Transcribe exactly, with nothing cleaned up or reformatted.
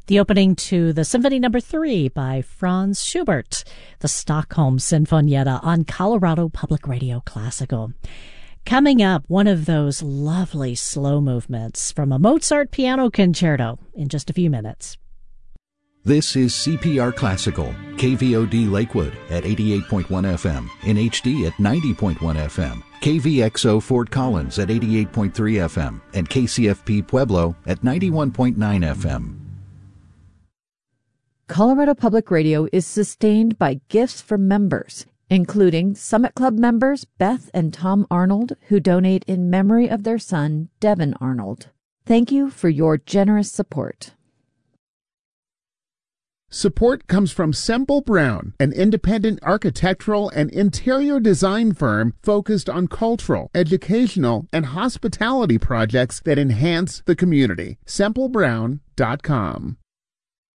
the opening to the Symphony Number Three by Franz Schubert, the Stockholm Sinfonietta on Colorado Public Radio Classical. Coming up, one of those lovely slow movements from a Mozart piano concerto in just a few minutes. This is C P R Classical, K V O D Lakewood at eighty-eight point one F M, in H D at ninety point one F M, K V X O Fort Collins at eighty-eight point three F M, and K C F P Pueblo at ninety-one point nine F M. Colorado Public Radio is sustained by gifts from members, including Summit Club members Beth and Tom Arnold, who donate in memory of their son, Devin Arnold. Thank you for your generous support. Support comes from Semple Brown, an independent architectural and interior design firm focused on cultural, educational, and hospitality projects that enhance the community. semple brown dot com.